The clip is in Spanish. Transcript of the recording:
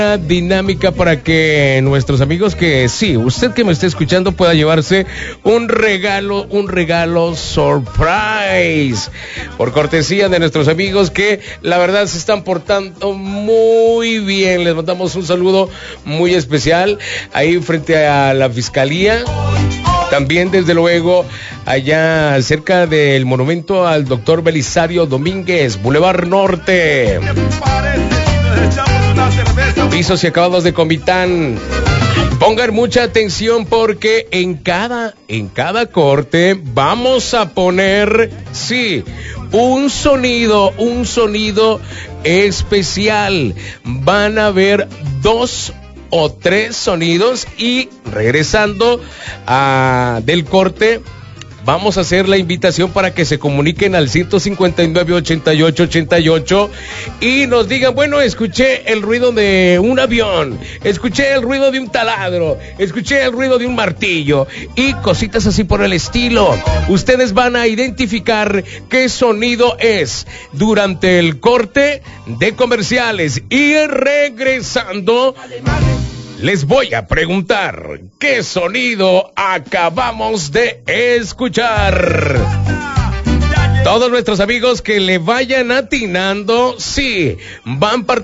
dinámica para que nuestros amigos que sí, usted que me esté escuchando pueda llevarse un regalo surprise por cortesía de nuestros amigos que la verdad se están portando muy bien. Les mandamos un saludo muy especial ahí frente a la fiscalía. También, desde luego, allá cerca del monumento al doctor Belisario Domínguez, Boulevard Norte. Pisos y acabados de Comitán. Pongan mucha atención porque en cada corte vamos a poner, sí, un sonido especial. Van a haber 2 o 3 sonidos y regresando del corte vamos a hacer la invitación para que se comuniquen al 159-88-88 y nos digan, bueno, escuché el ruido de un avión, escuché el ruido de un taladro, escuché el ruido de un martillo y cositas así por el estilo. Ustedes van a identificar qué sonido es durante el corte de comerciales y regresando les voy a preguntar qué sonido acabamos de escuchar. Todos nuestros amigos que le vayan atinando, sí, van